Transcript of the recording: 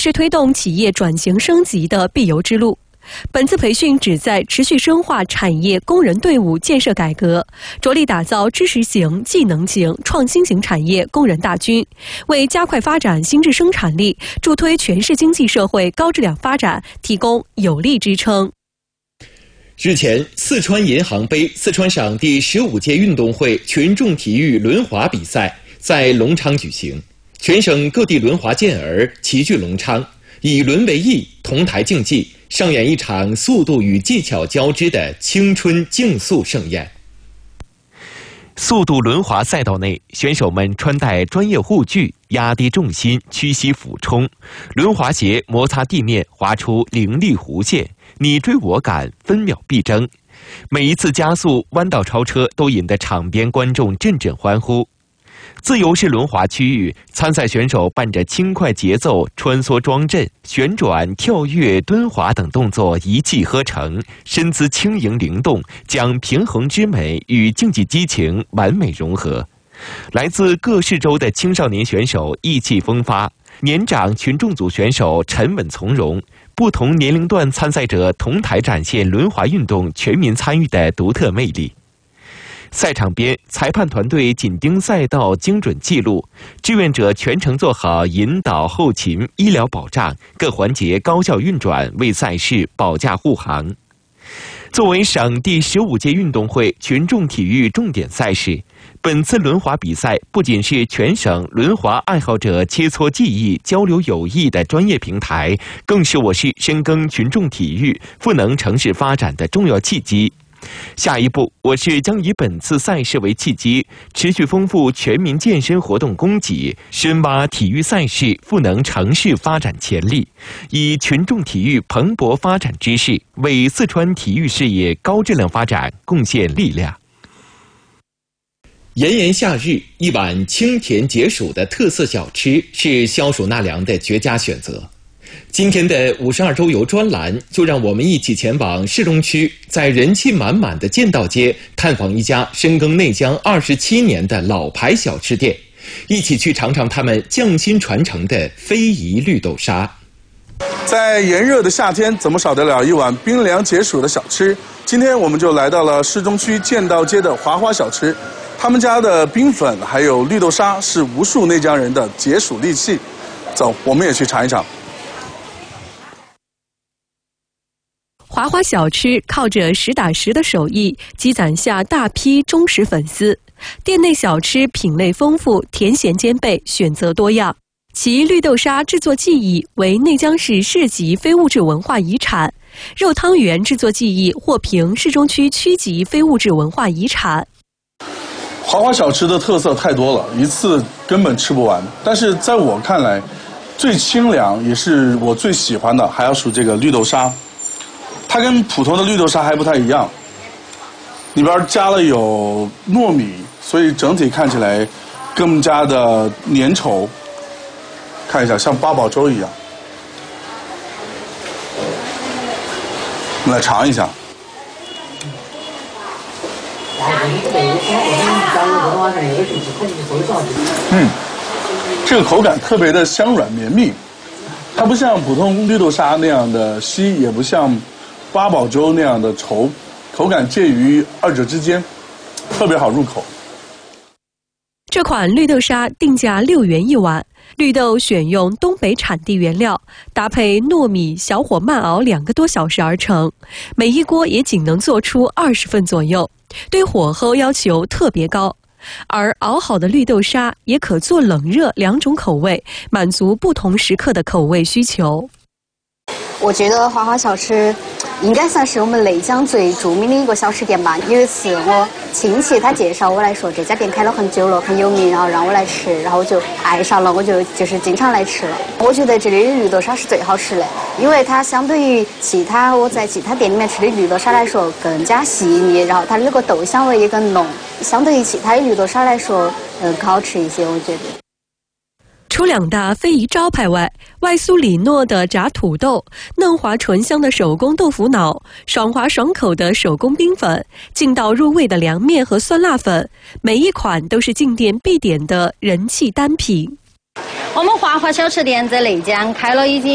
是推动企业转型升级的必由之路。本次培训旨在持续深化产业工人队伍建设改革，着力打造知识型、技能型、创新型产业工人大军，为加快发展新质生产力、助推全市经济社会高质量发展提供有力支撑。 日前，四川银行杯四川省第15届运动会群众体育轮滑比赛在隆昌举行，全省各地轮滑健儿齐聚隆昌，以轮为艺，同台竞技，上演一场速度与技巧交织的青春竞速盛宴。 速度轮滑赛道内，选手们穿戴专业护具，压低重心，屈膝俯冲，轮滑鞋摩擦地面，划出凌厉弧线，你追我赶，分秒必争。每一次加速、弯道超车都引得场边观众阵阵欢呼。自由式轮滑区域，参赛选手伴着轻快节奏穿梭桩阵、旋转、跳跃、蹲滑等动作一气呵成，身姿轻盈灵动，将平衡之美与竞技激情完美融合。来自各市州的青少年选手意气风发，年长群众组选手沉稳从容，不同年龄段参赛者同台展现轮滑运动全民参与的独特魅力。赛场边，裁判团队紧盯赛道，精准记录；志愿者全程做好引导、后勤、医疗保障，各环节高效运转，为赛事保驾护航。作为省第15届运动会群众体育重点赛事，本次轮滑比赛不仅是全省轮滑爱好者切磋技艺、交流友谊的专业平台，更是我市深耕群众体育、赋能城市发展的重要契机。下一步，我市将以本次赛事为契机，持续丰富全民健身活动供给，深挖体育赛事赋能城市发展潜力，以群众体育蓬勃发展之势，为四川体育事业高质量发展贡献力量。 炎炎夏日，一碗清甜解暑的特色小吃是消暑纳凉的绝佳选择。今天的52周游专栏就让我们一起前往市中区，在人气满满的建道街探访一家深耕内江27年的老牌小吃店，一起去尝尝他们匠心传承的非遗绿豆沙。 在炎热的夏天，怎么少得了一碗冰凉解暑的小吃？今天我们就来到了市中区建道街的华华小吃，他们家的冰粉还有绿豆沙是无数内江人的解暑利器。走，我们也去尝一尝。 华华小吃靠着实打实的手艺，积攒下大批忠实粉丝。店内小吃品类丰富，甜咸兼备，选择多样。其绿豆沙制作技艺为内江市市级非物质文化遗产，肉汤圆制作技艺获评市中区区级非物质文化遗产。 华华小吃的特色太多了，一次根本吃不完。但是在我看来，最清凉也是我最喜欢的，还要数这个绿豆沙。它跟普通的绿豆沙还不太一样，里边加了有糯米，所以整体看起来更加的粘稠。看一下，像八宝粥一样。我们来尝一下。这个口感特别的香软绵密，它不像普通绿豆沙那样的稀，也不像八宝粥那样的稠，口感介于二者之间，特别好入口。 这款绿豆沙定价6元一碗，绿豆选用东北产地原料，搭配糯米，小火慢熬2个多小时而成。每一锅也仅能做出20份左右，对火候要求特别高。而熬好的绿豆沙也可做冷热2种口味，满足不同时刻的口味需求。 我觉得华华小吃应该算是我们内江最著名的一个小吃店吧。有一次我亲戚他介绍我来说这家店开了很久了，很有名，然后让我来吃，然后我就爱上了，我就是经常来吃了。我觉得这里的绿豆沙是最好吃的，因为它相对于我在其他店里面吃的绿豆沙来说更加细腻，然后它那个豆香味也更浓，相对于其他的绿豆沙来说更好吃一些，我觉得。 除2大非遗招牌外，外酥里糯的炸土豆、嫩滑醇香的手工豆腐脑、爽滑爽口的手工冰粉、劲道入味的凉面和酸辣粉，每一款都是进店必点的人气单品。 我们华华小吃店在内江开了已经